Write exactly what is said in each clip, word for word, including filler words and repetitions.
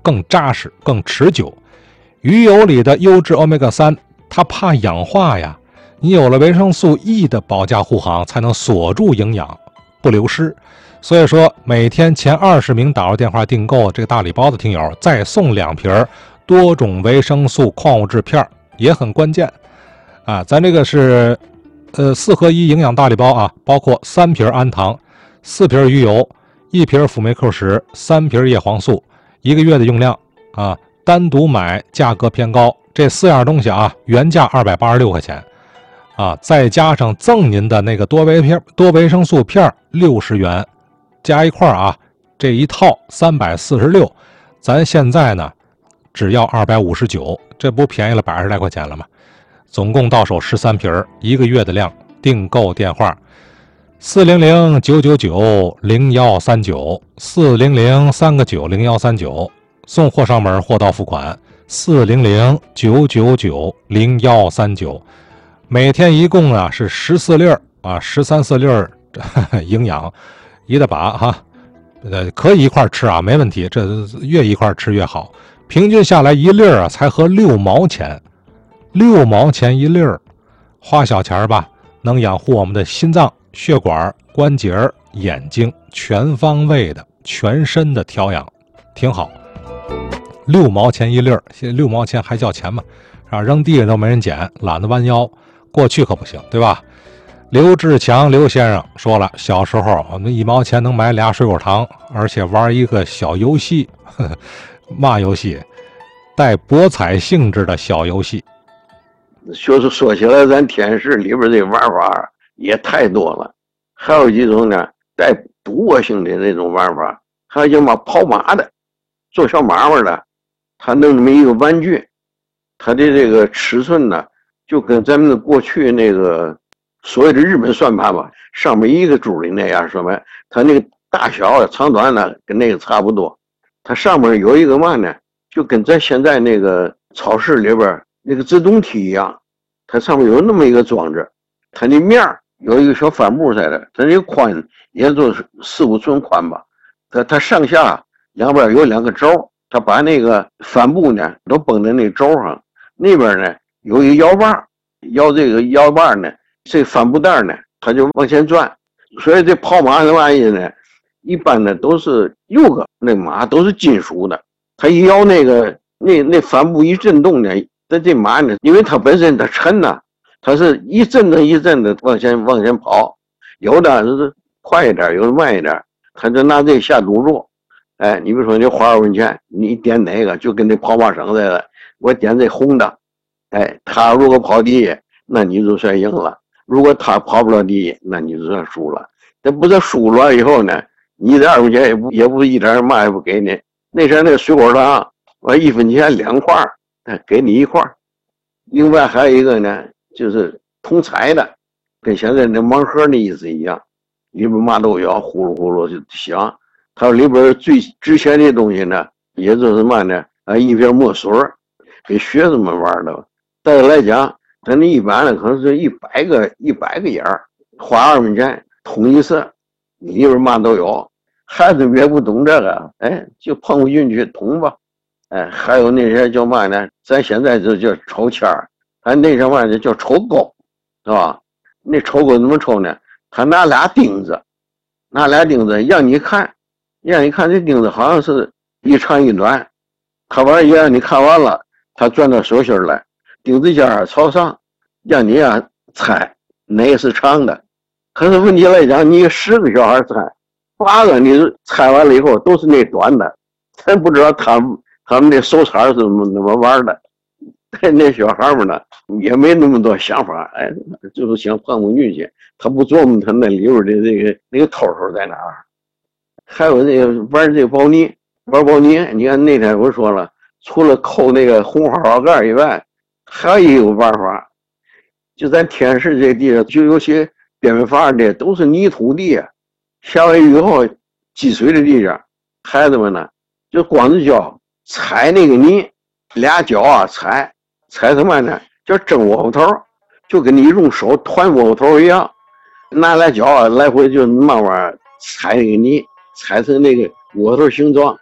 更扎实、更持久。鱼油里的优质 欧米伽三，它怕氧化呀，你有了维生素 E 的保驾护航，才能锁住营养不流失。所以说，每天前二十名打入电话订购这个大礼包的听友，再送两瓶多种维生素矿物质片，也很关键啊。咱这个是呃四合一营养大礼包啊，包括三瓶氨糖、四瓶鱼油、一瓶辅酶 Q 十、三瓶叶黄素，一个月的用量啊。单独买价格偏高，这四样东西啊，原价二百八十六块钱啊，再加上赠您的那个多维片、多维生素片六十元，加一块啊，这一套三百四十六，咱现在呢只要二百五十九，这不便宜了百十来块钱了吗？总共到手十三瓶，一个月的量。订购电话四零零九九九零幺三九四零零三个九零幺三九。送货上门，货到付款，四零零九九九零幺三九。每天一共啊是十四粒啊，十三四粒营养，一大把哈，呃，可以一块吃啊，没问题，这越一块吃越好。平均下来一粒啊才合六毛钱，六毛钱一粒，花小钱吧，能养护我们的心脏、血管、关节、眼睛，全方位的、全身的调养，挺好。六毛钱一粒儿，现在六毛钱还叫钱吗？啊，扔地上都没人捡，懒得弯腰。过去可不行，对吧？刘志强刘先生说了，小时候我们一毛钱能买俩水果糖，而且玩一个小游戏，呵呵，嘛游戏？带博彩性质的小游戏。 就是说起来，咱天市里边这玩法也太多了，还有几种呢带赌博性的那种玩法，还有叫嘛跑马的，做小马马的。他弄那么一个玩具，他的这个尺寸呢，就跟咱们过去那个所谓的日本算盘吧，上面一个珠的那样算盘，它那个大小长短呢，跟那个差不多。它上面有一个嘛呢，就跟咱现在那个超市里边那个自动梯一样，它上面有那么一个装置，它的面有一个小帆布似的，它那个宽也就是四五寸宽吧，它它上下两边有两个轴。他把那个帆布呢都绷在那轴上，那边呢有一个摇把，摇这个摇把呢，这帆布带呢它就往前转。所以这跑马的玩意呢，一般的都是六个，那马都是金属的。它一摇那个那那帆布一震动呢，它这马呢，因为它本身它沉呐，它是一阵子一阵的往前往前跑，有的是快一点，有的慢一点，他就拿这下赌注。哎，你比如说你花二文钱，你点哪个，就跟那跑马绳似的，我点这红的，哎，他如果跑第一，那你就算赢了；如果他跑不了第一，那你就算输了。这不是输了以后呢，你这二文钱也不也不一点嘛也不给你。那时候那个水果糖，我一分钱两块，哎，给你一块。另外还有一个呢，就是通彩的，跟现在那盲盒的意思一样，里边嘛都有，呼噜呼噜就响。它里边最值钱的东西呢，也就是什么呢？啊，一瓶墨水，给学生们玩的。再来讲，咱那一般的可能是一百个一百个眼儿，花二文钱统一色，里边嘛都有。孩子们也不懂这个，哎，就碰不进去捅吧。哎，还有那些叫嘛呢？咱现在就叫抽签儿，咱那什么呢叫抽钩，是吧？那抽钩怎么抽呢？他拿俩钉子，拿俩钉子让你看。让你看这钉子好像是一长一短，看完也让你看完了，他转到手心来，钉子尖儿朝上，让你啊猜哪个是长的。可是问题来讲，你十个小孩猜，八个你猜完了以后都是那短的，咱不知道他们他们那手彩是怎么怎么玩的。那小孩们呢也没那么多想法，哎，就是想碰碰运气，他不琢磨他那里边的这个那个头头在哪儿。还有那个玩这个保尼，玩保尼，你看那天我说了，除了扣那个红花花盖以外，还有一个玩法，就咱天市这地方，就有些边边房的都是泥土地，下完雨后积水的地方，孩子们呢就光着脚踩那个泥，俩脚啊踩踩什么呢？叫蒸窝窝头，就跟你用手团窝窝头一样，拿俩脚啊来回就慢慢踩那个泥。踩成那个窝头形状，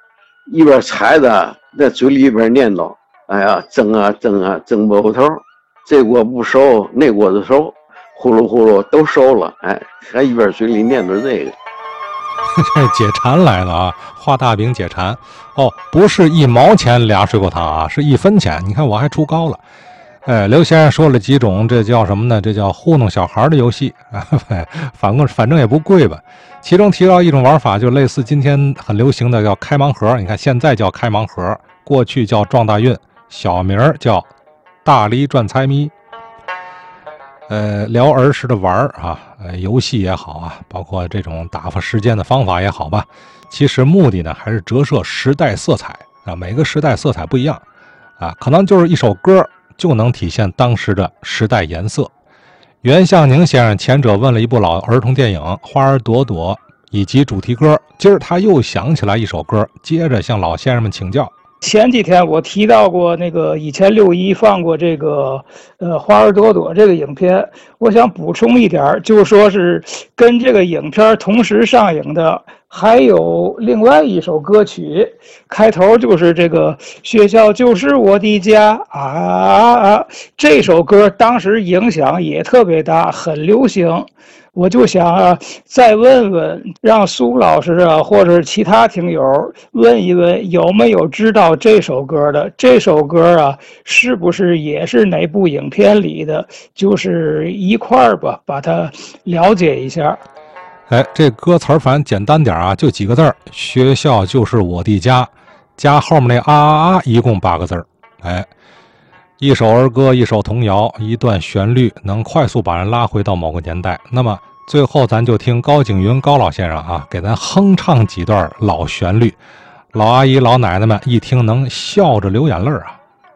一边踩着，在嘴里一边念叨：“哎呀，蒸啊蒸啊，蒸不头，这锅不熟，那锅子熟，呼噜呼噜都熟了。”哎，还一边嘴里念叨这个。 这解馋来了啊！画大饼解馋哦，不是一毛钱俩水果糖啊，是一分钱。你看我还出高了。哎，刘先生说了几种，这叫什么呢？这叫糊弄小孩的游戏啊，反正反正也不贵吧。其中提到一种玩法，就类似今天很流行的叫开盲盒。你看现在叫开盲盒，过去叫撞大运，小名叫大梨转猜谜。呃，聊儿时的玩儿啊，呃，游戏也好啊，包括这种打发时间的方法也好吧，其实目的呢还是折射时代色彩啊。每个时代色彩不一样啊，可能就是一首歌就能体现当时的时代颜色。袁向宁先生前者问了一部老儿童电影《花儿朵朵》以及主题歌，今儿他又想起来一首歌，接着向老先生们请教。 前几天我提到过那个以前六一放过这个呃花儿朵朵这个影片，我想补充一点，就说是跟这个影片同时上映的还有另外一首歌曲，开头就是这个学校就是我的家啊啊，这首歌当时影响也特别大，很流行。我就想啊，再问问，让苏老师啊，或者其他听友问一问，有没有知道这首歌的？这首歌啊，是不是也是哪部影片里的？就是一块儿吧，把它了解一下。 哎，这歌词反正简单点啊，就几个字儿：学校就是我的家，加后面那啊啊啊，一共八个字儿。哎，一首儿歌，一首童谣，一段旋律，能快速把人拉回到某个年代。那么最后咱就听高景云高老先生啊，给咱哼唱几段老旋律，老阿姨老奶奶们一听能笑着流眼泪啊。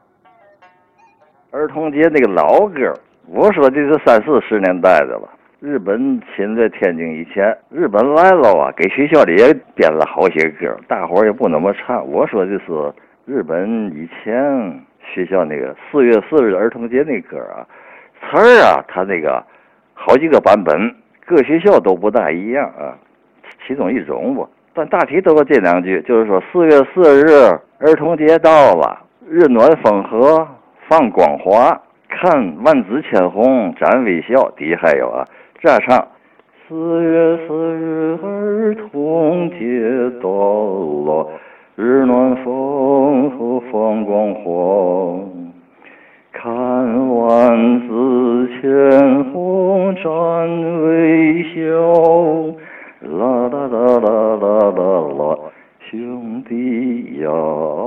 儿童节那个老歌，我说这是三四十年代的了。日本侵略天津以前，日本来了啊，给学校里也编了好些歌，大伙儿也不怎么唱。我说这是日本以前学校那个四月四日儿童节那歌啊，词儿啊，它那个好几个版本，各学校都不大一样啊，其中一种吧。但大体都是这两句，就是说四月四日儿童节到了，日暖风和放光华，看万紫千红展微笑。底下还有啊，这样唱：四月四日儿童节到了，日暖风和放光华，看万紫千红展微笑，啦啦啦啦啦啦啦，兄弟呀，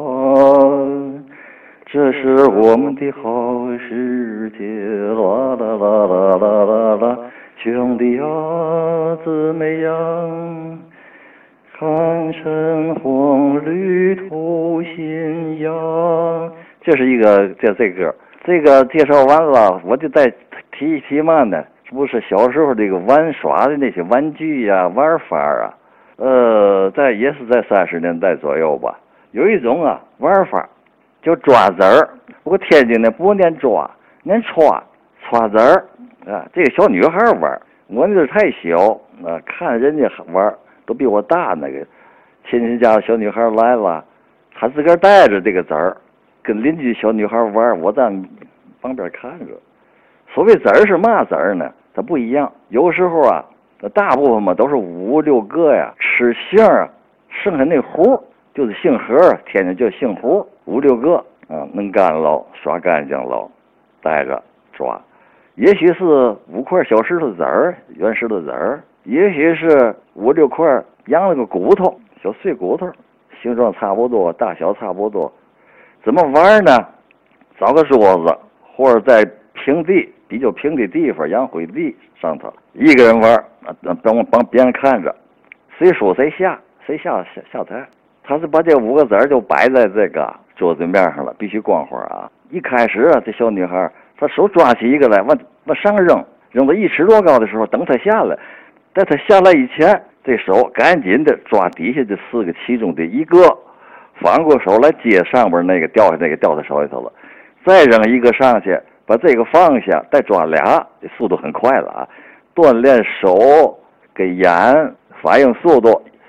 这是我们的好世界，啦啦啦啦啦啦啦，兄弟呀，怎么样？看橙黄绿头新芽。这是一个这这歌，这个介绍完了，我就再提一提嘛呢？不是小时候这个玩耍的那些玩具呀、啊、玩法啊，呃，在也是在三十年代左右吧。有一种啊玩法叫抓子儿，不过天津呢不念抓，念歘歘子儿啊。这个小女孩玩，我那是太小啊，看人家玩都比我大。那个亲戚家小女孩来了，她自个儿带着这个子儿，跟邻居小女孩玩，我在旁边看着。所谓籽儿是嘛籽儿呢？它不一样，有时候啊，大部分嘛都是五六个呀，吃杏啊，剩下那核就是杏核，天津叫杏核，五六个啊，弄干了，刷干净了，带着抓。也许是五块小石头子儿，原石头子儿，也许是五六块养了个骨头，小碎骨头，形状差不多，大小差不多。怎么玩呢？找个桌子，或者在平地。比较平的地方，洋灰地上头，一个人玩啊，帮帮别人看着，谁输谁下，谁下下下台。他是把这五个子儿就摆在这个桌子面上了，必须光滑啊。一开始啊，这小女孩她手抓起一个来，往往上扔，扔到一尺多高的时候，等她下来，在她下来以前，这手赶紧的抓底下这四个其中的一个，反过手来接上边那个掉下那个掉在手里头了，再扔一个上去。把这个放下，再抓俩，这速度很快了啊！锻炼手跟眼反应速度，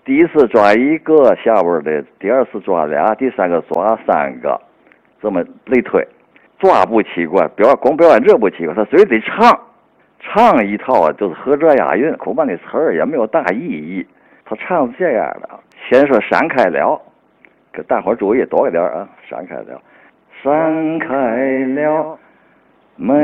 第一次抓一个下边的，第二次抓俩，第三个抓三个，这么类推。抓不奇怪，表光表演这不奇怪，他所以得唱，唱一套啊，就是合辙押韵，恐怕那词儿也没有大意义。他唱是这样的，先说闪开了，给大伙注意多一点啊，闪开了，闪开了，没